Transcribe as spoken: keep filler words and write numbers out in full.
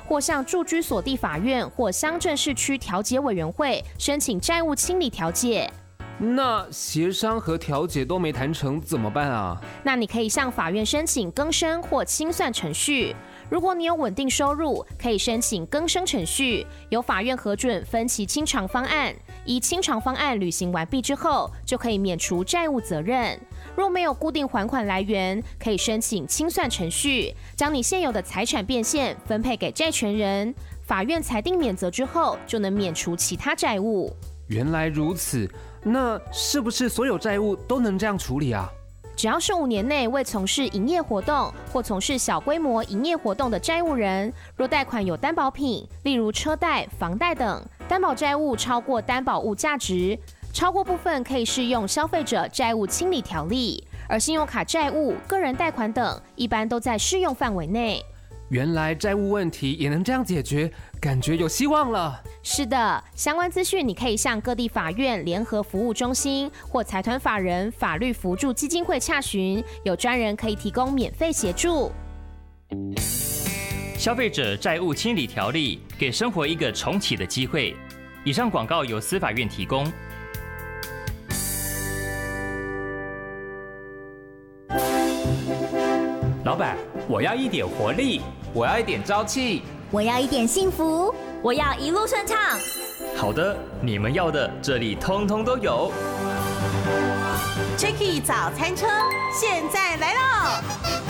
或向住居所地法院或乡镇市区调解委员会申请债务清理调解。 那协商和调解都没谈成怎么办啊？ 那你可以向法院申请更生或清算程序。如果你有稳定收入，可以申请更生程序，由法院核准分期清偿方案。依清偿方案履行完毕之后，就可以免除债务责任。若没有固定还款来源，可以申请清算程序，将你现有的财产变现分配给债权人。法院裁定免责之后，就能免除其他债务。 原来如此，那是不是所有债务都能这样处理啊？ 只要是五年内未从事营业活动或从事小规模营业活动的债务人，若贷款有担保品，例如车贷、房贷等，担保债务超过担保物价值，超过部分可以适用消费者债务清理条例，而信用卡债务、个人贷款等，一般都在适用范围内。 原来债务问题也能这样解决，感觉有希望了。 是的，相关资讯你可以向各地法院联合服务中心或财团法人法律扶助基金会洽询，有专人可以提供免费协助。 消费者债务清理条例给生活一个重启的机会。以上广告由司法院提供。 老板，我要一点活力， 我要一点朝气， 我要一点幸福， 我要一路顺畅。 好的，你们要的这里通通都有。 Jacky 早餐车现在来喽！